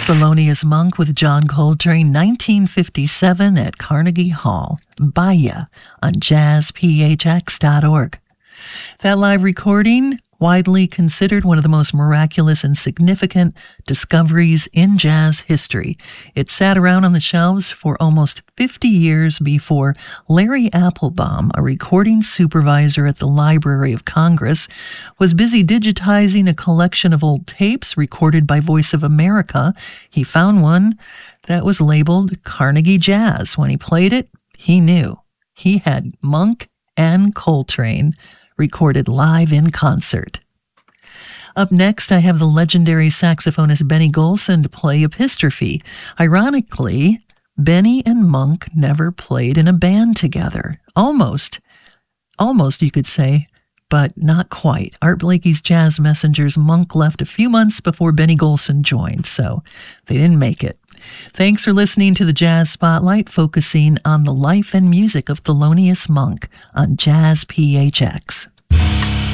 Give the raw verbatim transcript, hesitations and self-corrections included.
Thelonious Monk with John Coltrane, nineteen fifty-seven at Carnegie Hall. Baya on jazz p h x dot org. That live recording, widely considered one of the most miraculous and significant discoveries in jazz history. It sat around on the shelves for almost fifty years before Larry Applebaum, a recording supervisor at the Library of Congress, was busy digitizing a collection of old tapes recorded by Voice of America. He found one that was labeled Carnegie Jazz. When he played it, he knew he had Monk and Coltrane recorded live in concert. Up next, I have the legendary saxophonist Benny Golson to play Epistrophe. Ironically, Benny and Monk never played in a band together. Almost, almost you could say, but not quite. Art Blakey's Jazz Messengers, Monk left a few months before Benny Golson joined, so they didn't make it. Thanks for listening to the Jazz Spotlight, focusing on the life and music of Thelonious Monk on Jazz P H X.